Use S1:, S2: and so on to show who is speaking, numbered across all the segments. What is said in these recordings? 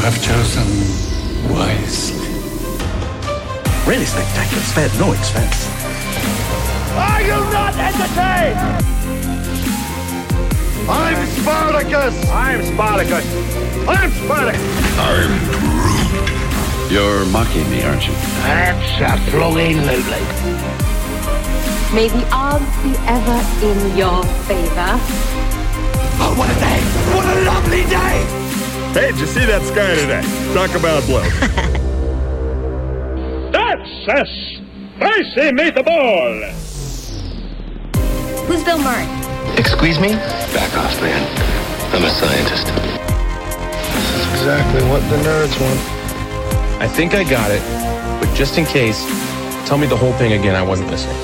S1: have chosen wisely.
S2: Really spectacular, spared no expense.
S3: Are you not entertained?
S4: I'm Spartacus!
S3: I'm Spartacus. I'm Spartacus.
S1: I'm Groot. You're mocking me, aren't you?
S3: Absolutely.
S5: May the odds be ever in your favor.
S3: Oh, what a day! What a lovely day!
S4: Hey, did you see that sky today? Talk about blow.
S3: That's a spicy meatball!
S5: Who's Bill Murray?
S6: Excuse me?
S1: Back off, man. I'm a scientist.
S6: This is exactly what the nerds want. I think I got it, but just in case, tell me the whole thing again. I wasn't listening.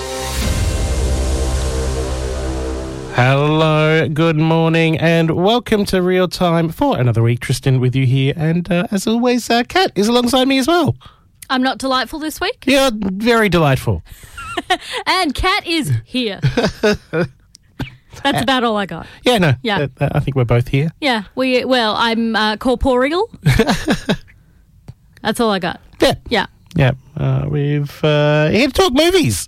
S7: Hello, good morning, and welcome to Real Time for another week. Tristan with you here, and as always, Kat is alongside me as well.
S8: I'm not delightful this week.
S7: You're very delightful.
S8: And Kat is here. That's about all I got.
S7: Yeah, no.
S8: Yeah.
S7: I think we're both here.
S8: Yeah. I'm corporeal. That's all I got.
S7: Yeah.
S8: Yeah.
S7: Yeah. We've here to talk movies.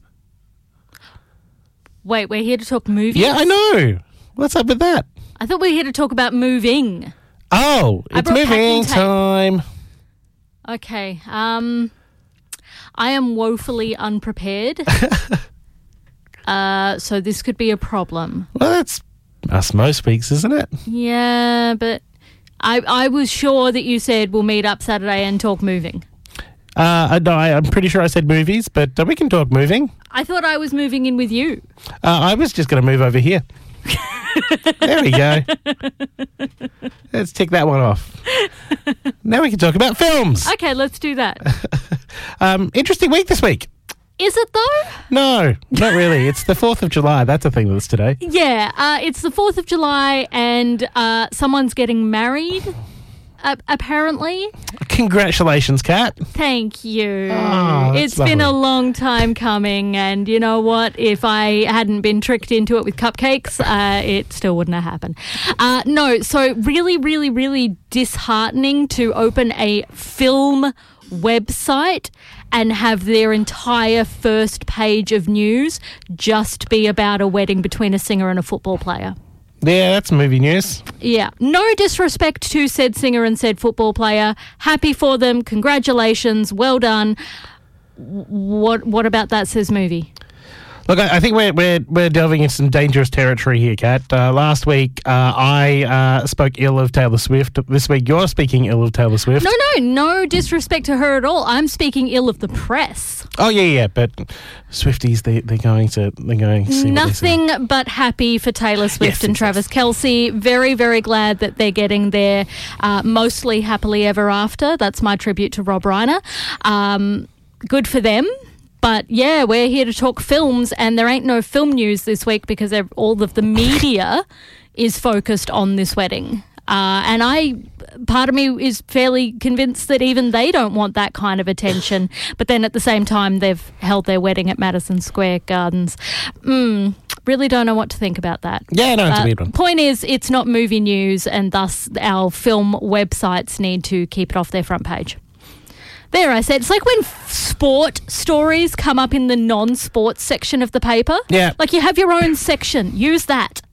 S8: Wait, we're here to talk movies?
S7: Yeah, I know. What's up with that?
S8: I thought we were here to talk about moving.
S7: Oh, it's
S8: brought
S7: moving
S8: packing tape.
S7: time.
S8: Okay. I am woefully unprepared. So this could be a problem.
S7: Well, that's us most weeks, isn't it?
S8: Yeah, but I was sure that you said we'll meet up Saturday and talk moving.
S7: No, I'm pretty sure I said movies, but we can talk moving.
S8: I thought I was moving in with you.
S7: I was just going to move over here. There we go. Let's tick that one off. Now we can talk about films.
S8: Okay, let's do that.
S7: Interesting week this week.
S8: Is it though?
S7: No, not really. It's the 4th of July. That's a thing that's today.
S8: Yeah, it's the 4th of July and someone's getting married, apparently.
S7: Congratulations, Kat.
S8: Thank you.
S7: Oh, that's
S8: it's been a
S7: lovely.
S8: long time coming, and you know what? If I hadn't been tricked into it with cupcakes, it still wouldn't have happened. No, so really, really, really disheartening to open a film website and have their entire first page of news just be about a wedding between a singer and a football player.
S7: Yeah, that's movie news.
S8: Yeah. No disrespect to said singer and said football player. Happy for them. Congratulations. Well done. What about that says movie?
S7: Look, I think we're delving into some dangerous territory here, Kat. Last week, I spoke ill of Taylor Swift. This week, you're speaking ill of Taylor Swift.
S8: No disrespect to her at all. I'm speaking ill of the press.
S7: Oh yeah, but Swifties, they're going to see
S8: Nothing but happy for Taylor Swift and Travis Kelce. Very, very glad that they're getting there mostly happily ever after. That's my tribute to Rob Reiner. Good for them. But yeah, we're here to talk films, and there ain't no film news this week because all of the media is focused on this wedding. And part of me is fairly convinced that even they don't want that kind of attention. But then at the same time, they've held their wedding at Madison Square Gardens. Really don't know what to think about that.
S7: Yeah, no, it's a weird one.
S8: Point is, it's not movie news, and thus our film websites need to keep it off their front page. There, I said. It's like when sport stories come up in the non-sports section of the paper.
S7: Yeah.
S8: Like you have your own section. Use that.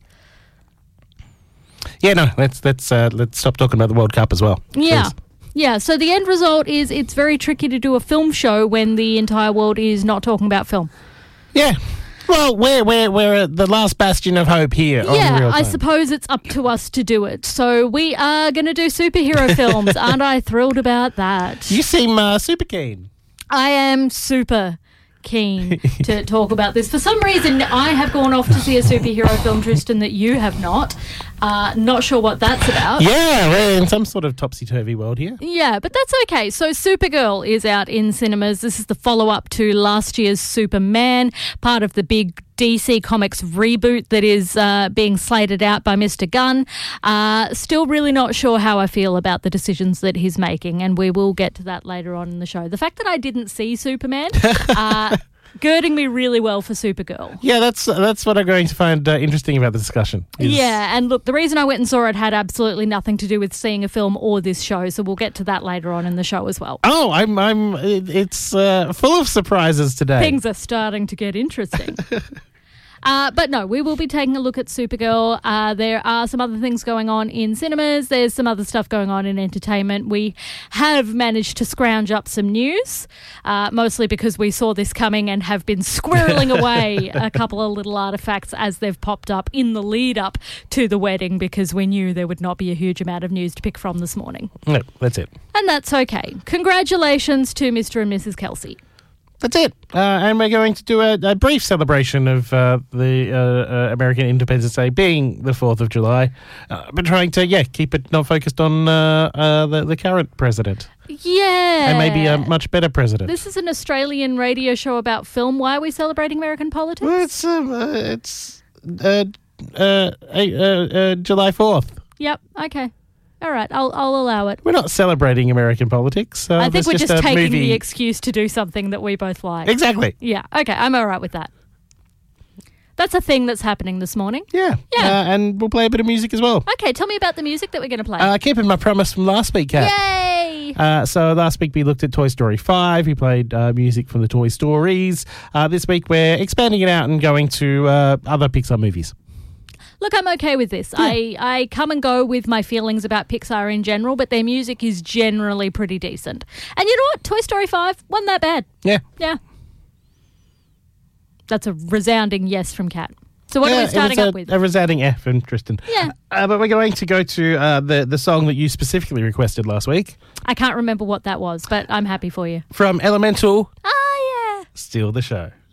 S7: Yeah, no, let's stop talking about the World Cup as well.
S8: Yeah.
S7: Please.
S8: Yeah, so the end result is it's very tricky to do a film show when the entire world is not talking about film.
S7: Yeah. Well, we're the last bastion of hope here. On Real
S8: Yeah,
S7: Time.
S8: I suppose it's up to us to do it. So we are going to do superhero films. Aren't I thrilled about that?
S7: You seem super keen.
S8: I am super keen to talk about this. For some reason, I have gone off to see a superhero film, Tristan, that you have not. Not sure what that's about.
S7: Yeah, we're in some sort of topsy-turvy world here.
S8: Yeah, but that's okay. So Supergirl is out in cinemas. This is the follow-up to last year's Superman, part of the big DC Comics reboot that is being slated out by Mr. Gunn. Still really not sure how I feel about the decisions that he's making, and we will get to that later on in the show. The fact that I didn't see Superman girding me really well for Supergirl.
S7: Yeah, that's what I'm going to find interesting about the discussion.
S8: Yeah, and look, the reason I went and saw it had absolutely nothing to do with seeing a film or this show, so we'll get to that later on in the show as well.
S7: Oh, it's full of surprises today.
S8: Things are starting to get interesting. But no, we will be taking a look at Supergirl. There are some other things going on in cinemas. There's some other stuff going on in entertainment. We have managed to scrounge up some news, mostly because we saw this coming and have been squirreling away a couple of little artifacts as they've popped up in the lead up to the wedding, because we knew there would not be a huge amount of news to pick from this morning.
S7: No, that's it.
S8: And that's okay. Congratulations to Mr. and Mrs. Kelsey.
S7: That's it. And we're going to do a brief celebration of the American Independence Day being the 4th of July, but trying to, keep it not focused on the current president.
S8: Yeah.
S7: And maybe a much better president.
S8: This is an Australian radio show about film. Why are we celebrating American politics?
S7: Well, it's July 4th.
S8: Yep. Okay. All right, I'll allow it.
S7: We're not celebrating American politics.
S8: I think we're just taking
S7: movie.
S8: the excuse to do something that we both like.
S7: Exactly.
S8: Yeah, okay, I'm all right with that. That's a thing that's happening this morning.
S7: Yeah. And we'll play a bit of music as well.
S8: Okay, tell me about the music that we're going to play.
S7: Keeping my promise from last week, Kat.
S8: Yay!
S7: So last week we looked at Toy Story 5. We played music from the Toy Stories. This week we're expanding it out and going to other Pixar movies.
S8: Look, I'm okay with this. Yeah. I come and go with my feelings about Pixar in general, but their music is generally pretty decent. And you know what? Toy Story 5 wasn't that bad.
S7: Yeah.
S8: Yeah. That's a resounding yes from Kat. So what are we starting up with?
S7: A resounding F from Tristan.
S8: Yeah.
S7: But we're going to go to the song that you specifically requested last week.
S8: I can't remember what that was, but I'm happy for you.
S7: From Elemental.
S8: Oh, yeah.
S7: Steal the Show.